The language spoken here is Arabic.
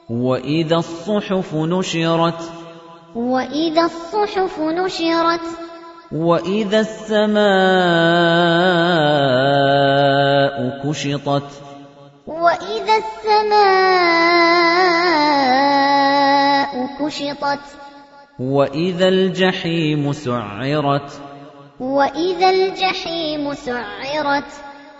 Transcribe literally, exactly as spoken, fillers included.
وَإِذَا الصُّحُفُ نُشِرَتْ وَإِذَا الصُّحُفُ نُشِرَتْ وَإِذَا السَّمَاءُ كُشِطَتْ وَإِذَا السَّمَاءُ كُشِطَتْ وَإِذَا الْجَحِيمُ سُعِّرَتْ وَإِذَا الْجَحِيمُ سُعِّرَتْ